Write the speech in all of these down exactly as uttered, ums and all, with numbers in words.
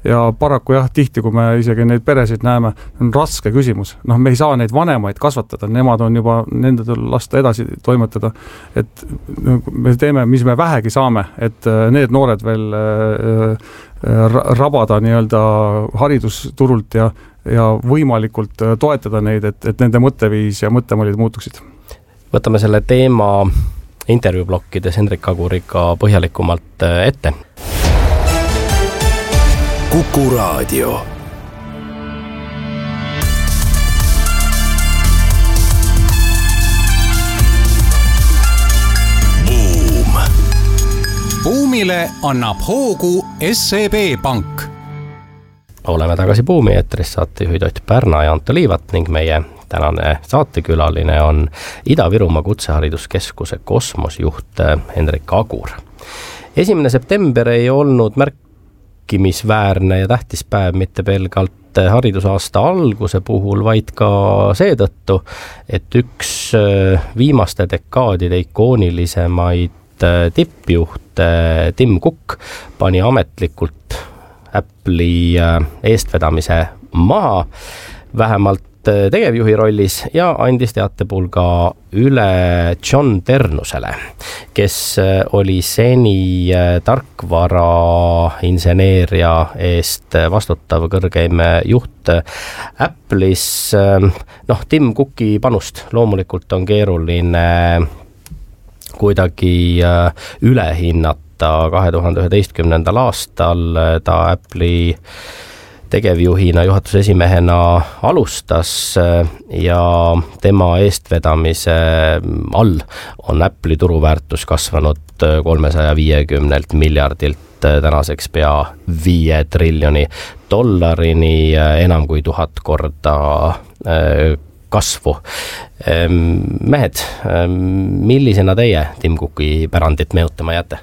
ja paraku jah, tihti, kui me isegi neid peresid näeme, on raske küsimus. Noh, me ei saa neid vanemaid kasvatada, nemad on juba nende lasta edasi toimetada, et me teeme, mis me vähegi saame, et need noored veel rabada nii-öelda haridusturult ja, ja võimalikult toetada neid, et, et nende mõtteviis ja mõttemõlid muutuksid. Võtame selle teema intervjuublokkides Hendrik Aguriga põhjalikumalt ette. Kuku Raadio. Buumile annab hoogu S E B Pank. Oleme tagasi Buumi eetris, saatejuhid Ott Pärna ja Anto Liivat ning meie tänane saatekülaline on Ida-Virumaa Kutsehariduskeskuse kosmosjuht Hendrik Agur. Esimene september ei olnud märkimisväärne ja tähtis päev mitte pelgalt haridusaasta alguse puhul, vaid ka seetõttu, et üks viimaste dekaadide ikoonilisemaid tippjuht Tim Cook pani ametlikult Apple'i eestvedamise maha, vähemalt tegevjuhi rollis, ja andis teatepulga üle John Ternusele, kes oli seni tarkvara inseneeria eest vastutav kõrgeim juht Apple'is. Noh, Tim Cooki panust loomulikult on keeruline kuidagi üle hinnata. kahe tuhande üheteistkümnendal aastal ta Apple'i tegevjuhina, juhatuse esimehena alustas ja tema eestvedamise all on Apple'i turuväärtus kasvanud kolmesaja viiekümnelt miljardilt tänaseks pea viie triljoni dollarini, enam kui tuhat korda kasvu. Mehed, millisena teie Tim Cooki pärandit meenutama jääte?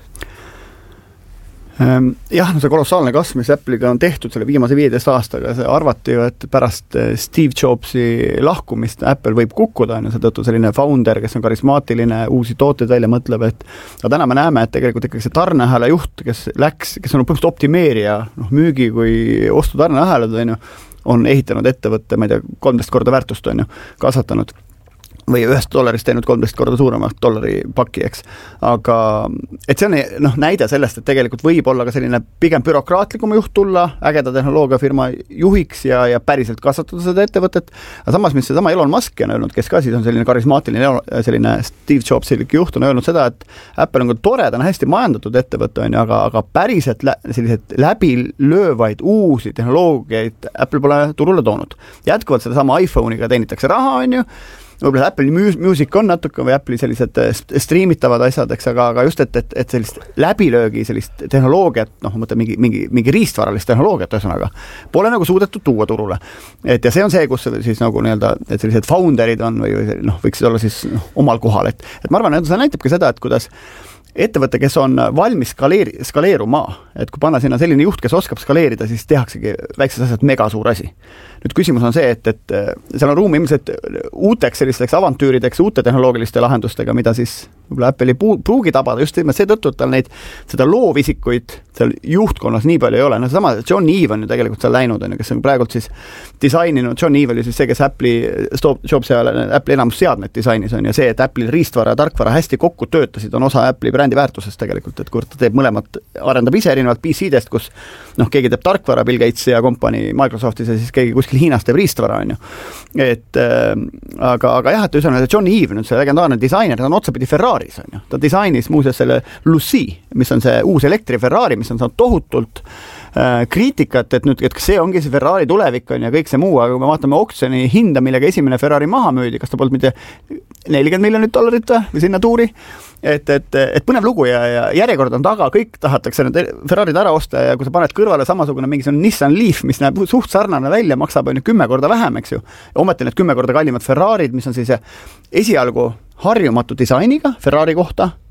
Jah, no see kolossaalne kasv, mis Apple'iga on tehtud selle viimase viieteist aastaga, see arvati ju, et pärast Steve Jobsi lahkumist Apple võib kukkuda, on ju seetõttu selline founder, kes on karismaatiline, uusi tooteid välja mõtleb, et aga täna me näeme, et tegelikult ikkagi see tarneahela juht, kes läks, kes on põhimõtteliselt optimeerija, noh, müügi kui ostu tarneahelad, on ju, on ehitanud ettevõtte, ma ei tea, kolmteist korda väärtust on ju, kasvatanud või ühest dollarist teinud kolmteist korda suurema dollari paki, eks. Aga et see on noh, näide sellest, et tegelikult võib olla ka selline pigem bürokraatlikum juht tulla, ägeda tehnoloogiafirma juhiks ja, ja päriselt kasvatada seda ettevõtet. Aga samas, mis see sama Elon Musk on öelnud, kes ka siis on selline karismaatiline, selline Steve Jobsilik juht, on öelnud seda, et Apple on tore, ta on hästi majandatud ettevõte, on ju, aga, aga päriselt lä, sellised läbilöövaid uusi tehnoloogiaid Apple pole turule toonud. Jätkuvalt seda sama iPhone'iga teenitakse raha, on ju, võib-olla Apple'i Music on natuke või Apple'i sellised striimitavad asjad, eks, aga, aga just, et, et, et sellist läbilöögi, sellist tehnoloogiat, noh, mõtle mingi, mingi, mingi riistvaralist tehnoloogiat, ühesõnaga, pole nagu suudetud tuua turule. Et ja see on see, kus siis nagu nii-öelda, et sellised founderid on või, või noh, võiksid olla siis noh, omal kohal. Et, et ma arvan, et see näitab ka seda, et kuidas ettevõte, kes on valmis skaleeri, skaleeruma, et kui panna sinna selline juht, kes oskab skaleerida, siis tehaksegi väikses asjad mega suur asi. Nüüd küsimus on see, et, et seal on ruumi ilmselt uuteks sellisteks avantüürideks, uute tehnoloogiliste lahendustega, mida siis võib-olla Apple'i pruugi tabada, just seetõttu, et tal neid, seda loovisikuid seal juhtkonnas nii palju ei ole. No sama John Eve on ju tegelikult seal läinud, on ju, kes on praegult siis disaininud, John Eve oli siis see, kes Apple'i Jobsi ajal Apple'i enamus seadmed disainis on ja see, et Apple'i riistvara ja tarkvara hästi kokku töötasid, on osa Apple'i brändi väärtusest tegelikult, et kui ta teeb mõlemat, arendab ise erinevalt P C-dest, kus noh, keegi teeb tarkvara Bill Gates ja kompanii Microsoftis ja siis keegi kuskil Hiinas teeb riistvara, on ju. Et äh, aga, aga jah, et üsena John Eve, nüüd see legendaarne disainer, ta on otsapidi Ferraris, on ju. Ta disainis muuseas selle Lucy, mis on see uus elektri Ferrari, mis on saanud tohutult äh, kriitikat, et nüüd, et kas see ongi see Ferrari tulevik on ja kõik see muu, aga kui me vaatame oksjoni hinda, millega esimene Ferrari maha müüdi, kas ta polnud mitte nelikümmend miljonit dollarit või sinna tuuri, et, et, et põnev lugu ja, ja järjekord on taga, kõik tahatakse need Ferrarid ära osta ja kui sa paned kõrvale samasugune mingisugune Nissan Leaf, mis näeb suht sarnane välja, maksab on ju kümme korda vähem, eks ju. Ometi need kümme korda kallimad Ferrarid, mis on siis esialgu harjumatu disainiga Ferrari kohta,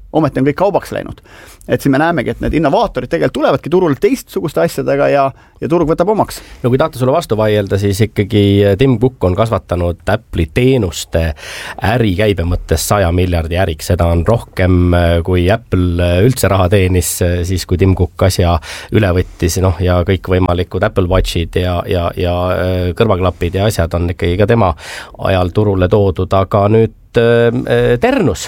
ometi on kõik kaubaks läinud. Et siin me näemegi, et need innovaatorid tegelikult tulevadki turule teistsuguste asjadega ja, ja turg võtab omaks. No kui tahta sulle vastu vaielda, siis ikkagi Tim Cook on kasvatanud Apple'i teenuste äri käibe mõttes saja miljardi äriks. Seda on rohkem, kui Apple üldse raha teenis, siis kui Tim Cook asja üle võttis, noh, ja kõik võimalikud Apple Watchid ja, ja, ja kõrvaklapid ja asjad on ikkagi ka tema ajal turule toodud, aga nüüd Ternus,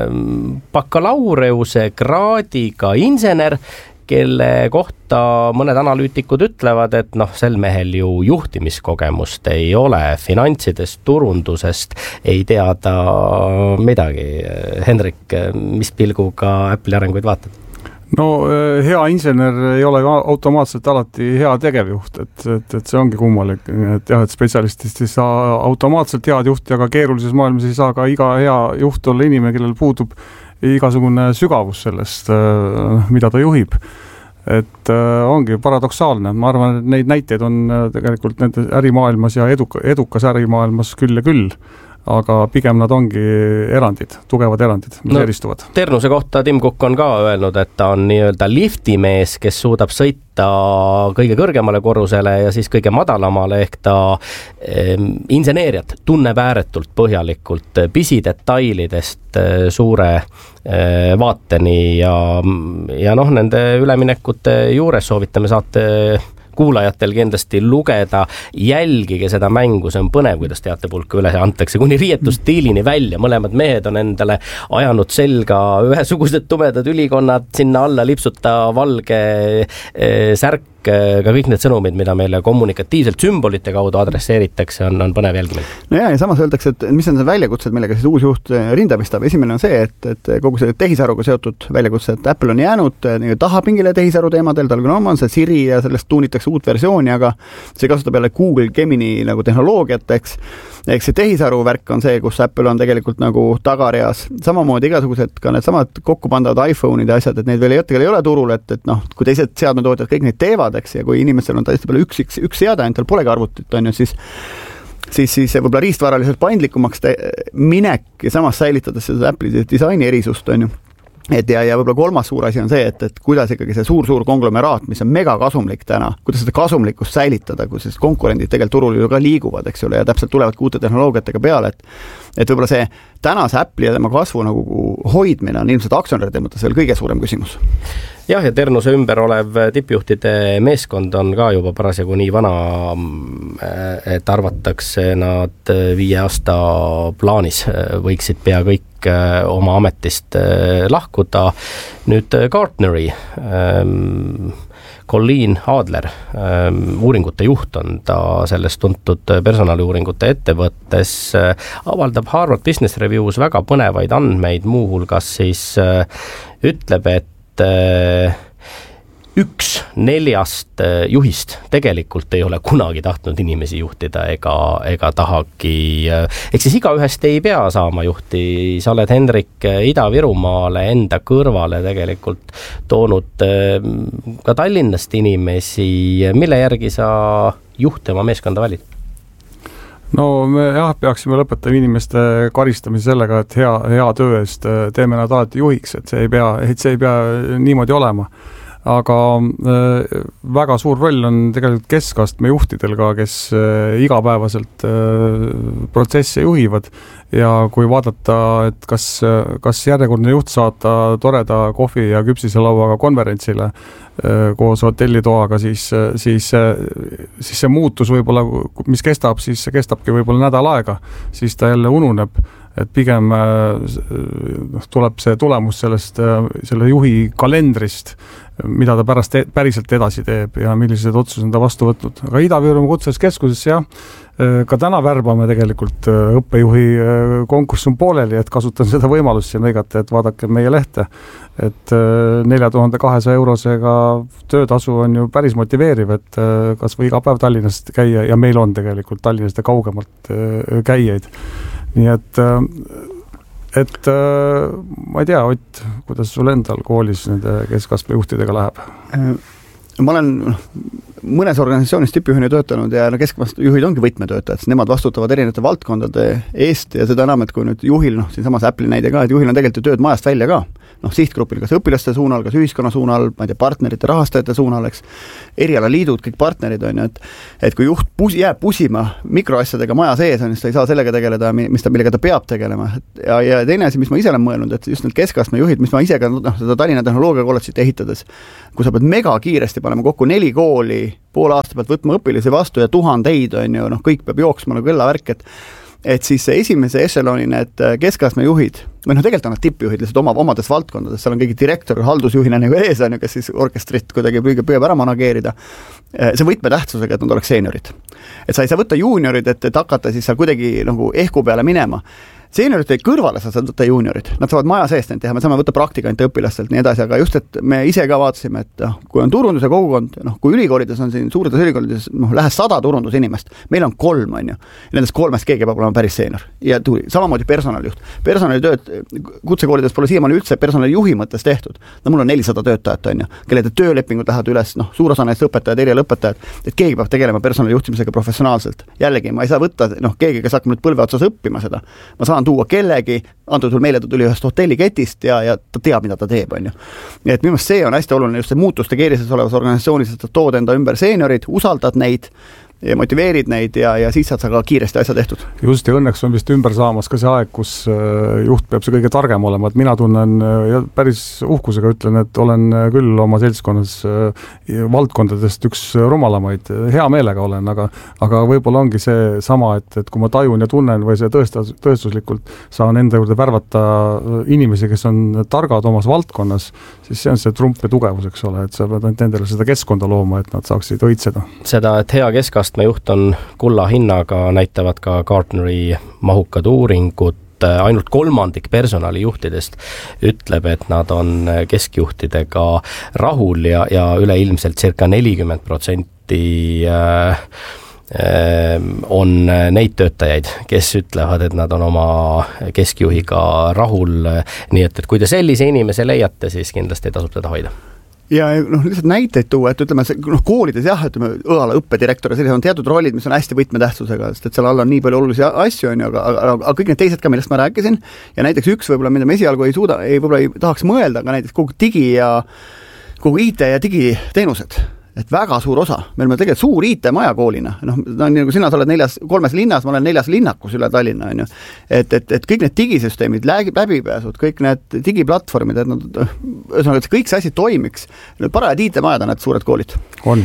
bakalaureuse kraadiga insener, kelle kohta mõned analüütikud ütlevad, et noh, sel mehel ju juhtimiskogemust ei ole, finantsidest, turundusest ei teada midagi. Henrik, mis pilguga Apple'i arenguid vaatad? No hea insener ei ole automaatselt alati hea tegevjuht, et, et, et see ongi kummalik, et jah, et spetsialistist ei saa automaatselt head juhti, aga keerulises maailmas ei saa ka iga hea juht olla inimene, kellel puudub igasugune sügavus sellest, mida ta juhib. Et ongi paradoksaalne, ma arvan, et neid näiteid on tegelikult nende ärimaailmas ja eduka, edukas ärimaailmas küll ja küll, aga pigem nad ongi erandid, tugevad erandid, mis no, eristuvad. Ternuse kohta Tim Cook on ka öelnud, et ta on nii-öelda liftimees, kes suudab sõita kõige kõrgemale korrusele ja siis kõige madalamale, ehk ta eh, inseneeriat tunneb ääretult põhjalikult pisidetailidest eh, suure eh, vaateni ja, ja noh, nende üleminekute juures soovitame saate kuulajatel kindlasti lugeda, jälgige seda mängu, see on põnev, kuidas teatepulka üle antakse, kuni riietustiilini välja, mõlemad mehed on endale ajanud selga ühesugused tumedad ülikonnad, sinna alla lipsuta valge eh, särk, ka kõik need sõnumid, mida meile kommunikatiivselt sümbolite kaudu adresseeritakse, on, on põnev jälgimine. No ja, ja samas öeldakse, et mis on see väljakutsed, millega siis uus juht rindamistab. Esimene on see, et, et kogu see tehisaruga seotud väljakutsed, Apple on jäänud tahapingile tehisaru teemadel, tal küll on see Siri ja sellest tuunitakse uut versiooni, aga see kasutab jälle Google Gemini nagu tehnoloogiat, eks. Eks see tehisaru värk on see, kus Apple on tegelikult nagu tagareas. Samamoodi igasugused ka need samad kokkupandavad iPhone'id ja asjad, et neid veel ei, ei ole turul, et, et noh, kui teised seadmetootjad kõik neid teevad, eks, ja kui inimestel on täiesti palju üks, üks, üks seade, ainult tal polegi arvutit, on ju, siis siis, siis võib-olla riistvaraliselt paindlikumaks te- minek ja samas säilitades seda Apple'i disaini erisust, on ju. Et ja, ja võib-olla kolmas suur asi on see, et, et kuidas ikkagi see suur-suur konglomeraat, mis on mega kasumlik täna, kuidas seda kasumlikkust säilitada, kus siis konkurendid tegelikult turul ju ka liiguvad, eks ole, ja täpselt tulevad uute tehnoloogiatega peale, et et võib-olla see tänase Apple'i ja tema kasvu nagu hoidmine on ilmselt aktsionäride mõttes veel kõige suurem küsimus. Jah, ja Ternuse ümber olev tippjuhtide meeskond on ka juba parasjagu nii vana, et arvatakse nad viie aasta plaanis võiksid pea kõik oma ametist lahkuda. Nüüd Gartneri ähm, Colleen Adler, ähm, uuringute juht on ta selles tuntud personaliuuringute ettevõttes, äh, avaldab Harvard Business Reviews väga põnevaid andmeid, muuhulgas siis äh, ütleb, et äh, üks neljast juhist tegelikult ei ole kunagi tahtnud inimesi juhtida ega, ega tahagi. Eks siis igaühest ei pea saama juhti. Sa oled, Henrik, Ida-Virumaale enda kõrvale tegelikult toonud ka Tallinnast inimesi. Mille järgi sa juhte oma meeskonda valid? No me jah, peaksime lõpetama inimeste karistamise sellega, et hea, hea töö eest teeme nad alati juhiks, et see ei pea, et see ei pea niimoodi olema. Aga äh, väga suur roll on tegelikult keskastme juhtidel ka, kes äh, igapäevaselt äh, protsesse juhivad ja kui vaadata, et kas, kas järjekordne juht saata toreda kohvi ja küpsise lauaga konverentsile äh, koos hotellitoaga, siis, siis, siis see muutus võib-olla, mis kestab, siis see kestabki võib-olla nädal aega, siis ta jälle ununeb, et pigem äh, tuleb see tulemus sellest, äh, selle juhi kalendrist, mida ta pärast te- päriselt edasi teeb ja millised otsused on ta vastu võtnud. Aga Ida-Virumaa kutsuskeskuses jah, ka täna värbame tegelikult õppejuhi konkurss on pooleli, et kasutan seda võimalust siin lõigata, et vaadake meie lehte, et nelja tuhande kahesaja eurosega töötasu on ju päris motiveeriv, et kas või iga päev Tallinnast käia ja meil on tegelikult Tallinnast ja kaugemalt käijaid. Nii et Et ma ei tea, Ott, kuidas sul endal koolis nende keskastme juhtidega läheb? Ma olen mõnes organisatsioonis tippjuhina töötanud ja no keskastme juhid ongi võtmetöötajad, siis nemad vastutavad erinevate valdkondade eest ja seda enam, et kui nüüd juhil, noh, siin samas Apple'i näide ka, et juhil on tegelikult tööd majast välja ka. noh, sihtgrupil, kas õpilaste suunal, kas ühiskonna suunal, ma ei tea, partnerite, rahastajate suunal, eks, erialaliidud, kõik partnerid on ju, et et kui juht pus, jääb pusima mikroasjadega maja sees, on, siis ta ei saa sellega tegeleda, mis ta, millega ta peab tegelema. Ja, ja teine asi, mis ma ise olen mõelnud, et just need keskastme juhid, mis ma ise ka, noh, seda Tallinna tehnoloogia kolledžit ehitades, kui sa pead mega kiiresti panema kokku neli kooli, poole aasta pealt võtma õpilasi vastu ja tuhandeid on ju, noh, kõik peab jooksma nagu kellavärk, et et siis esimese ešeloni need keskastme juhid, või noh, tegelikult on nad tippjuhid lihtsalt oma, omades valdkondades, seal on keegi direktor, haldusjuhina nagu ees on ju, kes siis orkestrit kuidagi püüab, püüab ära manageerida. See võtmetähtsusega, et nad oleks seeniorid. Et sa ei saa võtta juuniorid, et, et hakata siis seal kuidagi nagu ehku peale minema. Seeniorid kõrvale sa saad võtta juuniorid, nad saavad maja seest neid teha, me saame võtta praktikante õpilastelt nii edasi, aga just, et me ise ka vaatasime, et noh, kui on turunduse kogukond, noh, kui ülikoolides on siin suurtes ülikoolides, noh, lähes sada turundus inimest, meil on kolm, on ju, ja nendest kolmest keegi peab olema päris seenior. Ja tuli, samamoodi personalijuht. Personalitööd, kutsekoolides pole siiamaani üldse personalijuhi mõttes tehtud. No mul on nelisada töötajat, on ju, kelle töölepingud lähevad üles, noh, suur osa neist õpetajad, erialõpetajad, et keegi peab tegelema personalijuhtimisega professionaalselt. Jällegi, ma ei saa võtta, noh, keegi, kes hakkab nüüd põlve otsas õppima seda. Ma saan tuua kellegi, antud juhul meile ta tuli ühest hotelliketist ja, ja ta teab, mida ta teeb, on ju. Ja et minu meelest see on hästi oluline just see muutuste keerises olevas organisatsioonis, et sa tood enda ümber seeniorid, usaldad neid ja motiveerid neid ja, ja siis saad sa ka kiiresti asja tehtud. Just, ja õnneks on vist ümber saamas ka see aeg, kus juht peab see kõige targem olema, et mina tunnen ja päris uhkusega ütlen, et olen küll oma seltskonnas valdkondadest üks rumalamaid, hea meelega olen, aga, aga võib-olla ongi see sama, et, et kui ma tajun ja tunnen või see tõestas, tõestuslikult saan enda juurde värvata inimesi, kes on targad omas valdkonnas, siis see on see trump ja tugevus, eks ole, et sa pead ainult endale seda keskkonda looma, et nad saaksid õitseda. Seda, et hea keskast me juht on kulla hinnaga, näitavad ka Gartneri mahukad uuringud, ainult kolmandik personalijuhtidest ütleb, et nad on keskjuhtidega rahul ja, ja üleilmselt circa nelikümmend protsenti on neid töötajaid, kes ütlevad, et nad on oma keskjuhiga rahul, nii et, et kui te sellise inimese leiate, siis kindlasti tasub teda hoida. Ja noh, lihtsalt näiteid tuua, et ütleme, noh, koolides jah, ütleme, õala õppedirektor ja sellised on teatud rollid, mis on hästi võtmetähtsusega, sest et seal all on nii palju olulisi asju, on ju, aga, aga, aga kõik need teised ka, millest ma rääkisin, ja näiteks üks võib-olla, mida me esialgu ei suuda, ei, võib-olla ei tahaks mõelda, aga näiteks kogu digi ja kogu I T ja digiteenused, et väga suur osa, me oleme tegelikult suur I T-maja koolina, noh, nagu sina sa oled neljas, kolmes linnas, ma olen neljas linnakus üle Tallinna, on ju, et, et, et kõik need digisüsteemid, läbipääsud, kõik need digiplatvormid, et nad, ühesõnaga, et kõik see asi toimiks, parajad I T-majad on need suured koolid. On.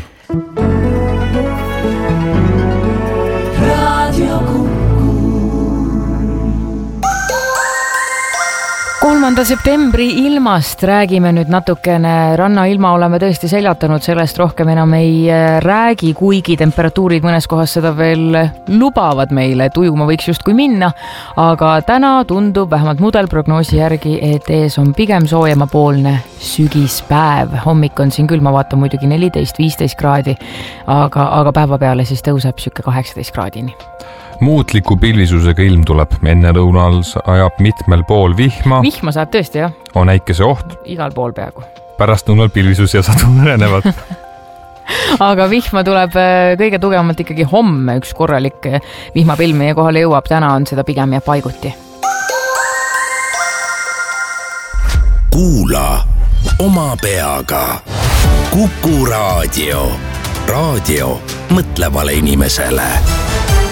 kolmanda septembri ilmast räägime nüüd natukene, rannailma oleme tõesti seljatanud, sellest rohkem enam ei räägi, kuigi temperatuurid mõnes kohas seda veel lubavad meile, et ujuma võiks justkui minna, aga täna tundub vähemalt mudelprognoosi järgi, et ees on pigem soojemapoolne sügispäev. Hommik on siin küll, ma vaatan muidugi neliteist viisteist kraadi, aga, aga päeva peale siis tõuseb süke kaheksateist kraadini. Muutliku pilvisusega ilm tuleb, enne lõunal ajab mitmel pool vihma. Vihma saab tõesti, jah. On äikese oht. Igal pool peaaegu. Pärast lõunal pilvisus ja sadu nõrenevad. Aga vihma tuleb kõige tugevamalt ikkagi homme, üks korralik vihmapilm meie kohale jõuab, täna on seda pigem ja paiguti. Kuula oma peaga. Kuku raadio. Raadio mõtlevale inimesele.